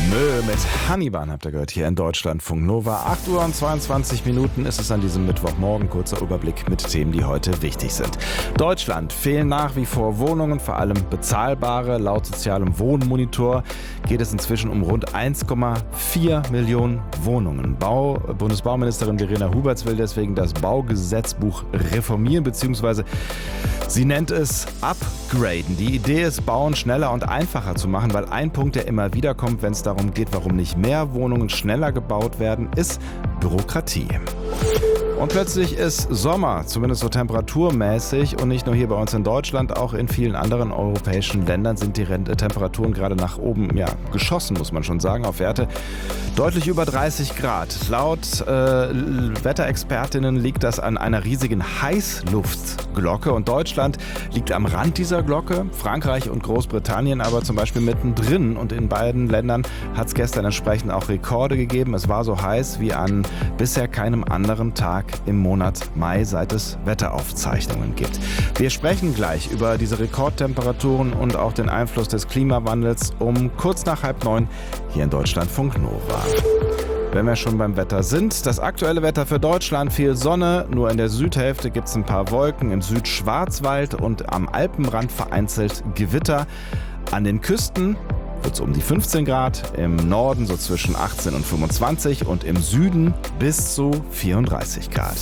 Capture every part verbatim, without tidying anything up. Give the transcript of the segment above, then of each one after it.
Mö mit Hannibal habt ihr gehört hier in Deutschlandfunk Nova. acht Uhr und zweiundzwanzig Minuten ist es an diesem Mittwochmorgen. Kurzer Überblick mit Themen, die heute wichtig sind. Deutschland fehlen nach wie vor Wohnungen, vor allem bezahlbare. Laut sozialem Wohnmonitor geht es inzwischen um rund eins Komma vier Millionen Wohnungen. Bau, Bundesbauministerin Verena Huberts will deswegen das Baugesetzbuch reformieren, beziehungsweise sie nennt es upgraden. Die Idee ist, Bauen schneller und einfacher zu machen, weil ein Punkt, der immer wieder kommt, wenn es darum geht, warum nicht mehr Wohnungen schneller gebaut werden, ist Bürokratie. Und plötzlich ist Sommer, zumindest so temperaturmäßig, und nicht nur hier bei uns in Deutschland, auch in vielen anderen europäischen Ländern sind die Temperaturen gerade nach oben ja, geschossen, muss man schon sagen, auf Werte deutlich über dreißig Grad. Laut äh, Wetterexpertinnen liegt das an einer riesigen Heißluftglocke und Deutschland liegt am Rand dieser Glocke, Frankreich und Großbritannien aber zum Beispiel mittendrin, und in beiden Ländern hat es gestern entsprechend auch Rekorde gegeben. Es war so heiß wie an bisher keinem anderen Tag im Monat Mai, seit es Wetteraufzeichnungen gibt. Wir sprechen gleich über diese Rekordtemperaturen und auch den Einfluss des Klimawandels um kurz nach halb neun hier in Deutschlandfunk Nova. Wenn wir schon beim Wetter sind, das aktuelle Wetter für Deutschland: viel Sonne, nur in der Südhälfte gibt es ein paar Wolken, im Südschwarzwald und am Alpenrand vereinzelt Gewitter. An den Küsten wird es um die fünfzehn Grad, im Norden so zwischen achtzehn und fünfundzwanzig und im Süden bis zu vierunddreißig Grad.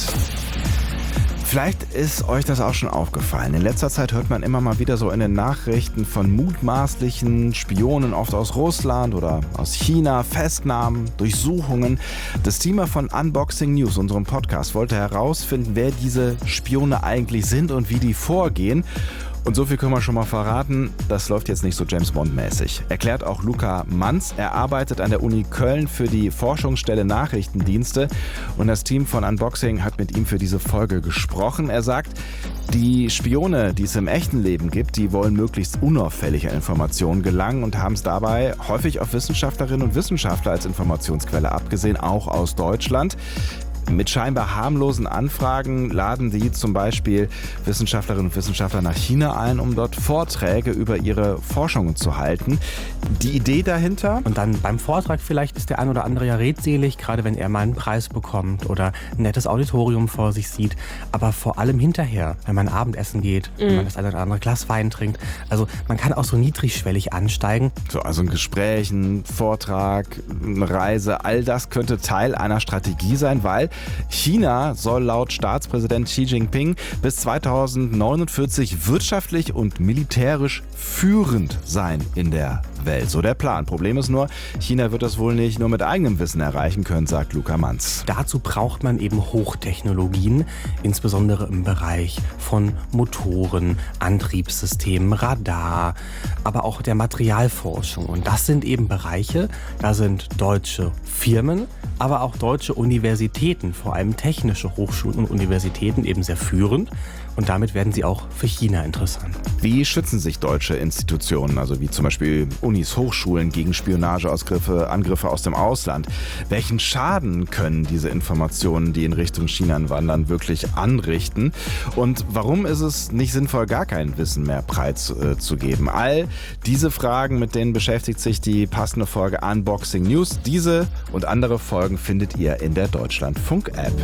Vielleicht ist euch das auch schon aufgefallen. In letzter Zeit hört man immer mal wieder so in den Nachrichten von mutmaßlichen Spionen, oft aus Russland oder aus China, Festnahmen, Durchsuchungen. Das Team von Unboxing News, unserem Podcast, wollte herausfinden, wer diese Spione eigentlich sind und wie die vorgehen. Und so viel können wir schon mal verraten, das läuft jetzt nicht so James-Bond-mäßig. Erklärt auch Luca Manz. Er arbeitet an der Uni Köln für die Forschungsstelle Nachrichtendienste. Und das Team von Unboxing hat mit ihm für diese Folge gesprochen. Er sagt, die Spione, die es im echten Leben gibt, die wollen möglichst unauffällig an Informationen gelangen und haben es dabei häufig auf Wissenschaftlerinnen und Wissenschaftler als Informationsquelle abgesehen, auch aus Deutschland. Mit scheinbar harmlosen Anfragen laden sie zum Beispiel Wissenschaftlerinnen und Wissenschaftler nach China ein, um dort Vorträge über ihre Forschungen zu halten. Die Idee dahinter? Und dann beim Vortrag vielleicht ist der ein oder andere ja redselig, gerade wenn er mal einen Preis bekommt oder ein nettes Auditorium vor sich sieht. Aber vor allem hinterher, wenn man Abendessen geht, mhm. wenn man das eine oder andere Glas Wein trinkt. Also man kann auch so niedrigschwellig ansteigen. So, also ein Gespräch, ein Vortrag, eine Reise, all das könnte Teil einer Strategie sein, weil China soll laut Staatspräsident Xi Jinping bis zweitausendneunundvierzig wirtschaftlich und militärisch führend sein in der Welt. So der Plan. Problem ist nur, China wird das wohl nicht nur mit eigenem Wissen erreichen können, sagt Luca Manz. Dazu braucht man eben Hochtechnologien, insbesondere im Bereich von Motoren, Antriebssystemen, Radar, aber auch der Materialforschung. Und das sind eben Bereiche, da sind deutsche Firmen, aber auch deutsche Universitäten, vor allem technische Hochschulen und Universitäten, eben sehr führend. Und damit werden sie auch für China interessant. Wie schützen sich deutsche Institutionen, also wie zum Beispiel Unis, Hochschulen, gegen Spionageangriffe, Angriffe aus dem Ausland? Welchen Schaden können diese Informationen, die in Richtung China wandern, wirklich anrichten? Und warum ist es nicht sinnvoll, gar kein Wissen mehr preiszugeben? All diese Fragen, mit denen beschäftigt sich die passende Folge Unboxing News. Diese und andere Folgen findet ihr in der Deutschlandfunk-App.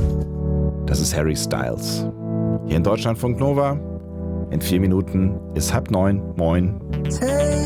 Das ist Harry Styles. Hier in Deutschlandfunk Nova. In vier Minuten ist halb neun. Moin.